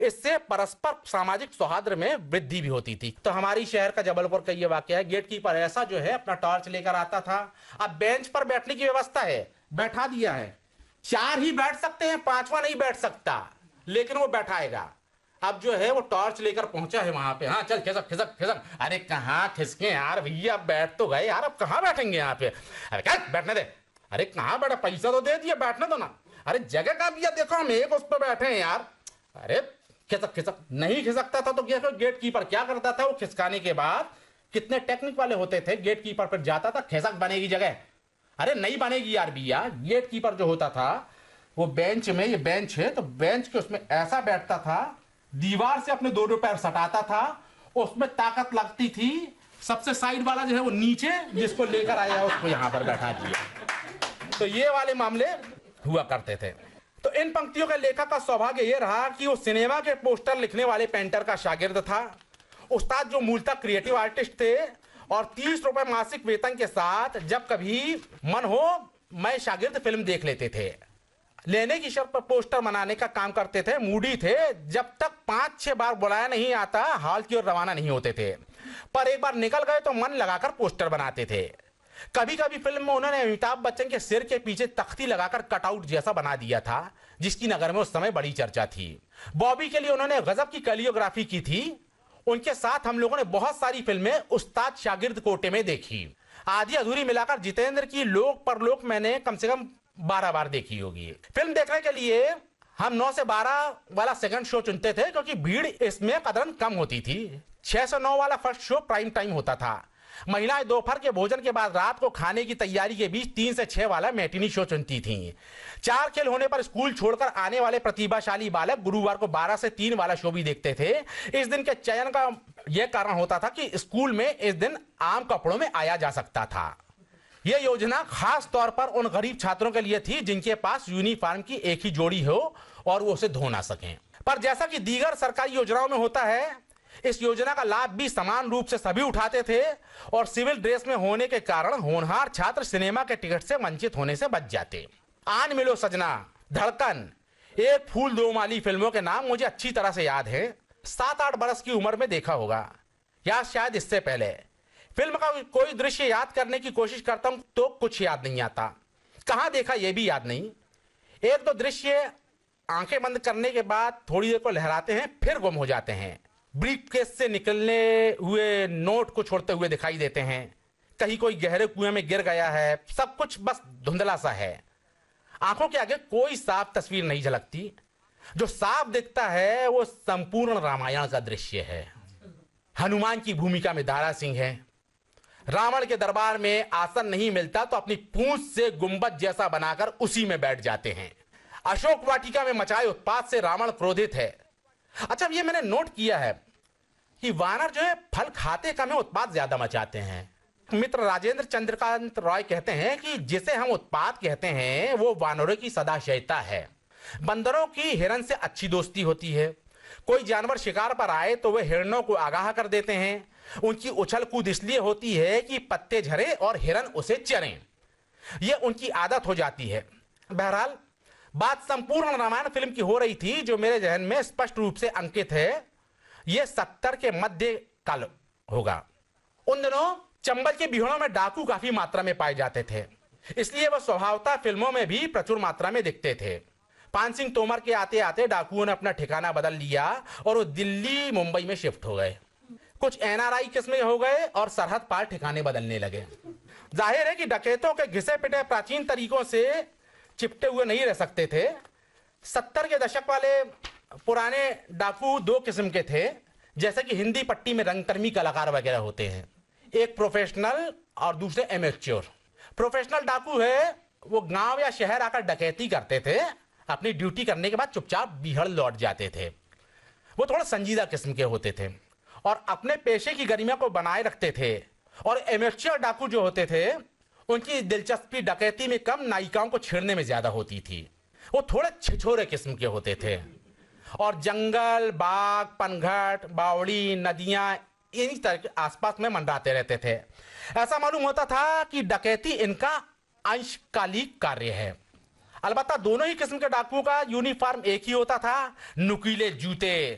इससे परस्पर सामाजिक सौहार्द में वृद्धि भी होती थी। तो हमारी शहर का जबलपुर का ये वाकया है। गेट कीपर ऐसा जो है अपना टॉर्च लेकर आता था। अब बेंच पर बैठने की व्यवस्था है, बैठा दिया है, 4 ही बैठ सकते हैं, 5वां नहीं बैठ सकता, लेकिन वो बैठाएगा। अब जो है वो टॉर्च लेकर पहुंचा है वहां पे, हाँ चल खिसक खिसक खिसक। अरे कहाँ खिसके यार भैया, बैठ तो गए यार, अब कहाँ बैठेंगे यहाँ पे? अरे क्या बैठने दे। अरे कहाँ बैठा, पैसा तो दे दिया, बैठने दो ना। अरे जगह का भैया देखो, हम एक उस पर बैठे हैं यार। अरे खिसक खिसक, नहीं खिसकता था तो गेट कीपर क्या करता था, वो खिसकाने के बाद कितने टेक्निक वाले होते थे, गेट कीपर पर जाता था, खिसक बनेगी जगह। अरे नहीं बनेगी यार भैया। गेट कीपर जो होता था वो बेंच में, ये बेंच है तो बेंच के उसमें ऐसा बैठता था, दीवार से अपने दोनों पैर सटाता था, उसमें ताकत लगती थी। सबसे साइड वाला जो है वो नीचे, जिसको लेकर आया उसको यहां पर बैठा दिया। तो ये वाले मामले हुआ करते थे। तो इन पंक्तियों के लेखक का सौभाग्य यह रहा कि वो सिनेमा के पोस्टर लिखने वाले पेंटर का शागिर्द था। उस्ताद जो मूलतः क्रिएटिव आर्टिस्ट थे और 30 रुपए मासिक वेतन के साथ जब कभी मन हो मैं शागिर्द फिल्म देख लेते थे, लेने की शर्त पर पोस्टर बनाने का काम करते थे। मूडी थे, जब तक 5-6 बार बुलाया नहीं आता हॉल की ओर रवाना नहीं होते थे, पर एक बार निकल गए तो मन लगाकर पोस्टर बनाते थे। कभी कभी फिल्म में उन्होंने अमिताभ बच्चन के सिर के पीछे तख्ती लगाकर कटआउट जैसा बना दिया था, जिसकी नगर में उस समय बड़ी चर्चा थी। बॉबी के लिए उन्होंने गजब की कोरियोग्राफी की थी। उनके साथ हम लोगों ने बहुत सारी फिल्में उस्ताद शागिर्द कोटे में देखी। आधी अधूरी मिलाकर जितेंद्र की लोक परलोक मैंने कम से कम 12 बार देखी होगी। फिल्म देखने के लिए हम 9 से 12 वाला सेकंड शो चुनते थे, क्योंकि भीड़ इसमें कदरन कम होती थी। 6 से 9 वाला फर्स्ट शो प्राइम टाइम होता था। महिलाएं दोपहर के भोजन के बाद रात को खाने की तैयारी के बीच 3 से 6 वाला मैटिनी शो चुनती थीं। 4 खेल होने पर स्कूल छोड़कर आने वाले प्रतिभाशाली बालक गुरुवार को 12 से 3 वाला शो भी देखते थे। इस दिन के चयन का यह कारण होता था कि स्कूल में इस दिन आम कपड़ों में आया जा सकता था। यह योजना खास तौर पर उन गरीब छात्रों के लिए थी जिनके पास यूनिफॉर्म की एक ही जोड़ी हो और वो उसे धो ना सकें। पर जैसा कि दीगर सरकारी योजनाओं में होता है, इस योजना का लाभ भी समान रूप से सभी उठाते थे और सिविल ड्रेस में होने के कारण होनहार छात्र सिनेमा के टिकट से वंचित होने से बच जाते। आन मिलो सजना, धड़कन, एक फूल दो माली फिल्मों के नाम मुझे अच्छी तरह से याद है। 7-8 बरस की उम्र में देखा होगा या शायद इससे पहले। फिल्म का कोई दृश्य याद करने की कोशिश करता हूं तो कुछ याद नहीं आता, कहां देखा यह भी याद नहीं। एक दो दृश्य आंखें बंद करने के बाद थोड़ी देर को लहराते हैं, फिर गुम हो जाते हैं। ब्रीफकेस से निकलने हुए नोट को छोड़ते हुए दिखाई देते हैं, कहीं कोई गहरे कुएं में गिर गया है, सब कुछ बस धुंधला सा है। आंखों के आगे कोई साफ तस्वीर नहीं झलकती। जो साफ दिखता है वो संपूर्ण रामायण का दृश्य है। हनुमान की भूमिका में दारा सिंह है। रावण के दरबार में आसन नहीं मिलता तो अपनी पूंछ से गुंबद जैसा बनाकर उसी में बैठ जाते हैं। अशोक वाटिका में मचाए उत्पात से रावण क्रोधित है। अच्छा, ये मैंने नोट किया है कि वानर जो है फल खाते कम है, उत्पात ज्यादा मचाते हैं। मित्र राजेंद्र चंद्रकांत रॉय कहते हैं कि जिसे हम उत्पात कहते हैं वो वानरों की सदाशयता है। बंदरों की हिरन से अच्छी दोस्ती होती है। कोई जानवर शिकार पर आए तो वे हिरणों को आगाह कर देते हैं। उनकी उछल कूद इसलिए होती है कि पत्ते झरे और हिरन उसे चरें। यह उनकी आदत हो जाती है। बहरहाल बात संपूर्ण रामायण फिल्म की हो रही थी, जो मेरे जहन में स्पष्ट रूप से अंकित है। यह 70 के मध्य काल होगा। उन दिनों चंबल के बिहड़ों में डाकू काफी मात्रा में पाए जाते थे, इसलिए वह स्वभावतः फिल्मों में भी प्रचुर मात्रा में दिखते थे। पान सिंह तोमर के आते आते डाकुओं ने अपना ठिकाना बदल लिया और वो दिल्ली मुंबई में शिफ्ट हो गए। कुछ NRI किस्में हो गए और सरहद पार ठिकाने बदलने लगे। जाहिर है कि डकैतों के घिसे पिटे प्राचीन तरीकों से चिपटे हुए नहीं रह सकते थे। 70 के दशक वाले पुराने डाकू 2 किस्म के थे, जैसे कि हिंदी पट्टी में रंगकर्मी कलाकार वगैरह होते हैं। एक प्रोफेशनल और दूसरे एमेच्योर। प्रोफेशनल डाकू है वो गांव या शहर आकर डकैती करते थे, अपनी ड्यूटी करने के बाद चुपचाप बिहड़ लौट जाते थे। वो थोड़ा संजीदा किस्म के होते थे और अपने पेशे की गरिमा को बनाए रखते थे। और एमेच्योर डाकू जो होते थे उनकी दिलचस्पी डकैती में कम, नायिकाओं को छेड़ने में ज्यादा होती थी। वो थोड़े छिछोरे किस्म के होते थे और जंगल, बाग, पनघट, बावड़ी, नदियां इन्हीं तरह के आसपास में मंडराते रहते थे। ऐसा मालूम होता था कि डकैती इनका अंशकालिक कार्य है। अलबत्ता दोनों ही किस्म के डाकुओं का यूनिफॉर्म एक ही होता था, नुकीले जूते,